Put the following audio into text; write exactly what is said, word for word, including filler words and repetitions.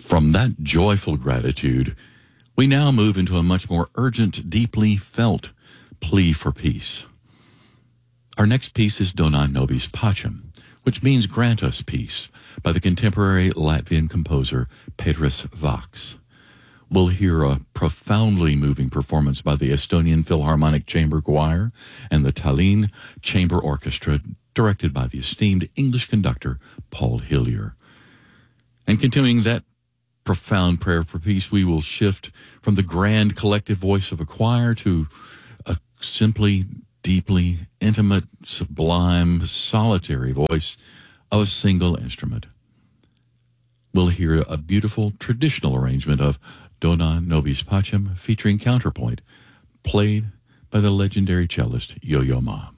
From that joyful gratitude, we now move into a much more urgent, deeply felt plea for peace. Our next piece is Dona Nobis Pacem, which means grant us peace, by the contemporary Latvian composer Pēteris Vakse. We'll hear a profoundly moving performance by the Estonian Philharmonic Chamber Choir and the Tallinn Chamber Orchestra, directed by the esteemed English conductor Paul Hillier. And continuing that profound prayer for peace, we will shift from the grand collective voice of a choir to a simply, deeply intimate, sublime, solitary voice of a single instrument. We'll hear a beautiful traditional arrangement of Dona Nobis Pacem featuring counterpoint, played by the legendary cellist Yo-Yo Ma.